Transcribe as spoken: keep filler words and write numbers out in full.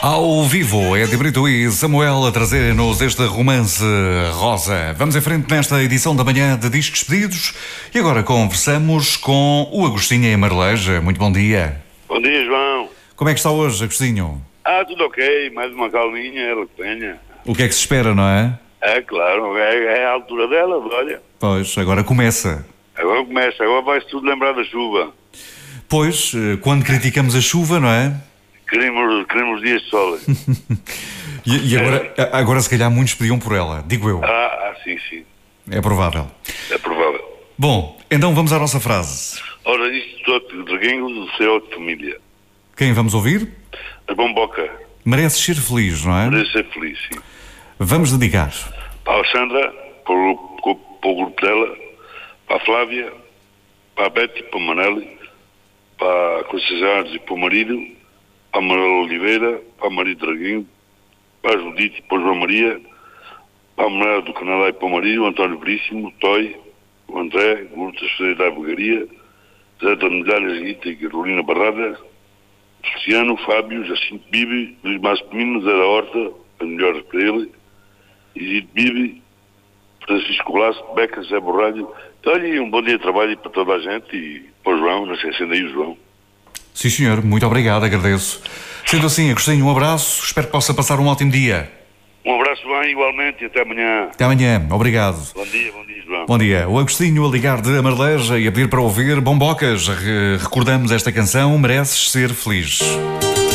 Ao vivo, é de Brito e Samuel a trazer-nos este romance rosa. Vamos em frente nesta edição da manhã de Discos Pedidos e agora conversamos com o Agostinho em Marleja. Muito bom dia. Bom dia, João. Como é que está hoje, Agostinho? Ah, tudo ok, mais uma calminha, ela que tenha. O que é que se espera, não é? É claro, é, é a altura dela, olha. Pois, agora começa. Agora começa, agora vai-se tudo lembrar da chuva. Pois, quando criticamos a chuva, não é? Queremos, queremos dias de sol. e, e agora, agora se calhar muitos pediam por ela, digo eu. Ah, ah, sim, sim. É provável. É provável. Bom, então vamos à nossa frase. Ora, isto todo de reguinho do céu de família. Quem vamos ouvir? A Bomboca. Mereces ser feliz, não é? Merece ser feliz, sim. Vamos dedicar. Para a Alexandra, para o, para o grupo dela, para a Flávia, para a Betty, para a Maneli, para a Conceição e para o marido, para a Manuela Oliveira, para a Maria Draguinho, para a Judite e para o João Maria, para a mulher do Canadá e para o marido, o António Veríssimo, o Toy, o André, o Urtas Ferreira da Bulgaria, Zé da Medalhas Guita e Carolina Barrada, Luciano, Fábio, Jacinto Bibi, Luís Massimino, Zé da Horta, a melhor para ele, Isidro Bibi, Francisco Blas, Beca, Zé Borralho. Olha, e um bom dia de trabalho para toda a gente e para o João, não esquecendo aí o João. Sim, senhor, muito obrigado, agradeço. Sendo assim, Agostinho, um abraço, espero que possa passar um ótimo dia. Um abraço bem, igualmente, e até amanhã. Até amanhã, obrigado. Bom dia, bom dia, João. Bom dia. O Agostinho a ligar de Amarleja e a pedir para ouvir Bombocas. Re- recordamos esta canção, Mereces Ser Feliz.